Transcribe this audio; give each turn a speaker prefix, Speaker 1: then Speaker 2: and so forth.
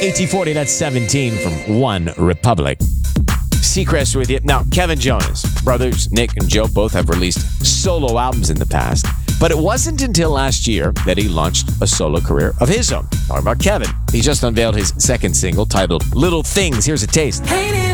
Speaker 1: 1840, that's 17 from One Republic. Seacrest with you. Now, Kevin Jonas, brothers Nick and Joe both have released solo albums in the past, but it wasn't until last year that he launched a solo career of his own. Talking about Kevin. He just unveiled his second single titled Little Things. Here's a taste.
Speaker 2: Ain't